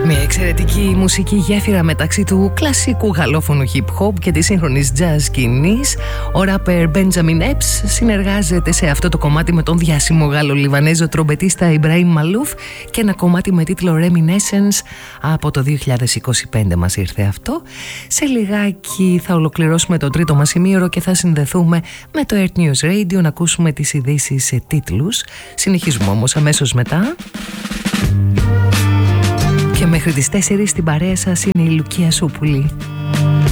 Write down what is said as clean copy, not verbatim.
Μια εξαιρετική μουσική γέφυρα μεταξύ του κλασικού γαλλόφωνου hip hop και της σύγχρονης jazz σκηνής. Ο ράπερ Benjamin Epps συνεργάζεται σε αυτό το κομμάτι με τον διάσημο Γάλλο-Λιβανέζο τρομπετίστα Ibrahim Malouf και ένα κομμάτι με τίτλο Reminiscence από το 2025 μας ήρθε αυτό. Σε λιγάκι θα ολοκληρώσουμε το τρίτο μας ημίωρο και θα συνδεθούμε με το Earth News Radio να ακούσουμε τις ειδήσεις σε τίτλους. Συνεχίζουμε όμως αμέσως μετά. Και μέχρι τις 4 στην παρέα σας είναι η Λουκία Σούπουλη.